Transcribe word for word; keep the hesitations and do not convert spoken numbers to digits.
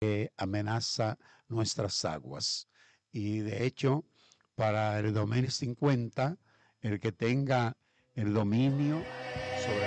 amenaza nuestras aguas. Y de hecho, para el dos mil cincuenta, el que tenga el dominio